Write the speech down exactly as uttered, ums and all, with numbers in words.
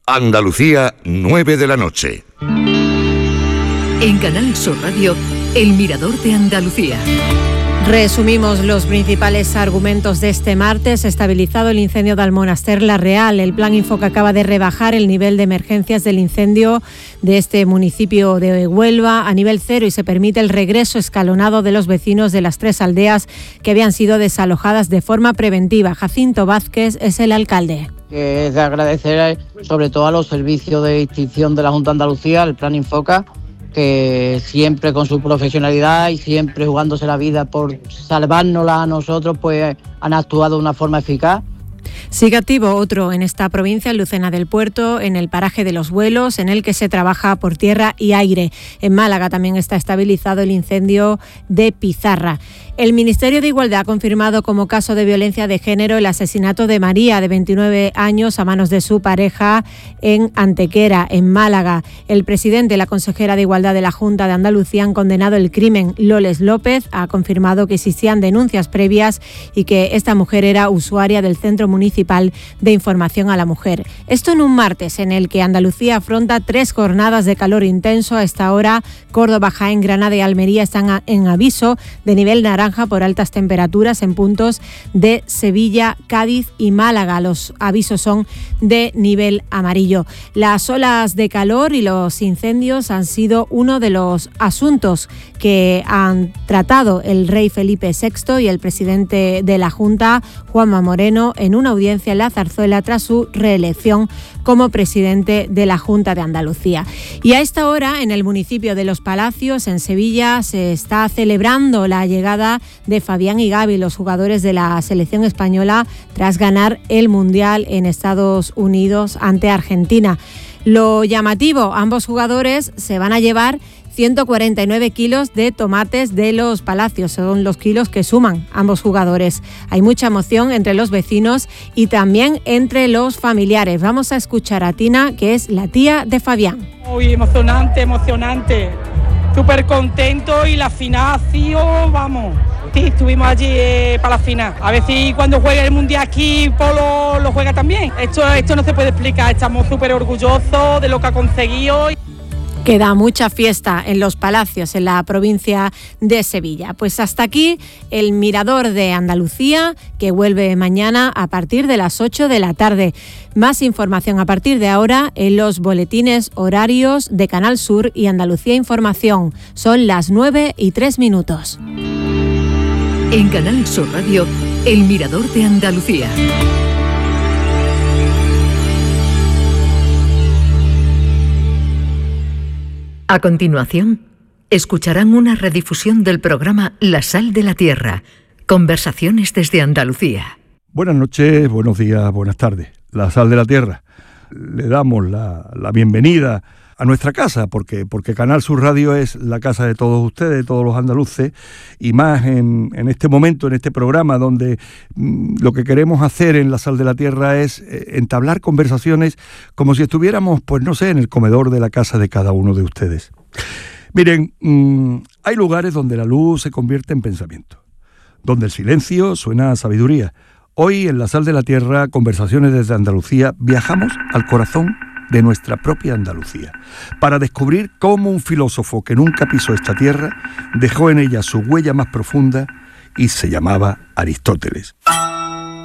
Andalucía, nueve de la noche. En Canal Sur Radio, El Mirador de Andalucía. Resumimos los principales argumentos de este martes. Estabilizado el incendio de Almonaster La Real. El Plan Infoca acaba de rebajar el nivel de emergencias del incendio de este municipio de Huelva a nivel cero y se permite el regreso escalonado de los vecinos de las tres aldeas que habían sido desalojadas de forma preventiva. Jacinto Vázquez es el alcalde. Es de agradecer sobre todo a los servicios de extinción de la Junta de Andalucía, el Plan Infoca, que siempre con su profesionalidad y siempre jugándose la vida por salvárnosla a nosotros, pues han actuado de una forma eficaz. Sigue activo otro en esta provincia, en Lucena del Puerto, en el paraje de Los Vuelos, en el que se trabaja por tierra y aire. En Málaga también está estabilizado el incendio de Pizarra. El Ministerio de Igualdad ha confirmado como caso de violencia de género el asesinato de María, de veintinueve años, a manos de su pareja en Antequera, en Málaga. El presidente y la consejera de Igualdad de la Junta de Andalucía han condenado el crimen. Loles López ha confirmado que existían denuncias previas y que esta mujer era usuaria del Centro Municipal de Información a la Mujer. Esto en un martes en el que Andalucía afronta tres jornadas de calor intenso. A esta hora, Córdoba, Jaén, Granada y Almería están en aviso de nivel naranja por altas temperaturas en puntos de Sevilla, Cádiz y Málaga. Los avisos son de nivel amarillo. Las olas de calor y los incendios han sido uno de los asuntos que han tratado el rey Felipe sexto y el presidente de la Junta, Juanma Moreno, en una audiencia en La Zarzuela tras su reelección como presidente de la Junta de Andalucía. Y a esta hora, en el municipio de Los Palacios, en Sevilla, se está celebrando la llegada de Fabián y Gavi, los jugadores de la selección española, tras ganar el Mundial en Estados Unidos ante Argentina. Lo llamativo, ambos jugadores se van a llevar ciento cuarenta y nueve kilos de tomates de Los Palacios, son los kilos que suman ambos jugadores. Hay mucha emoción entre los vecinos y también entre los familiares. Vamos a escuchar a Tina, que es la tía de Fabián. Muy emocionante, emocionante. Súper contento y la final ha sido, vamos, sí, estuvimos allí eh, para la final. A ver si cuando juegue el Mundial aquí Polo lo juega también. Esto, esto no se puede explicar, estamos súper orgullosos de lo que ha conseguido. Queda mucha fiesta en Los Palacios, en la provincia de Sevilla. Pues hasta aquí el Mirador de Andalucía, que vuelve mañana a partir de las ocho de la tarde. Más información a partir de ahora en los boletines horarios de Canal Sur y Andalucía Información. Son las nueve y tres minutos. En Canal Sur Radio, El Mirador de Andalucía. A continuación, escucharán una redifusión del programa La Sal de la Tierra, conversaciones desde Andalucía. Buenas noches, buenos días, buenas tardes. La Sal de la Tierra. Le damos la, la bienvenida a nuestra casa, porque, porque Canal Sur Radio es la casa de todos ustedes, de todos los andaluces, y más en, en este momento, en este programa, donde mmm, lo que queremos hacer en La Sal de la Tierra es eh, entablar conversaciones como si estuviéramos, pues no sé, en el comedor de la casa de cada uno de ustedes. Miren, mmm, hay lugares donde la luz se convierte en pensamiento, donde el silencio suena a sabiduría. Hoy, en La Sal de la Tierra, conversaciones desde Andalucía, viajamos al corazón de nuestra propia Andalucía, para descubrir cómo un filósofo que nunca pisó esta tierra dejó en ella su huella más profunda y se llamaba Aristóteles.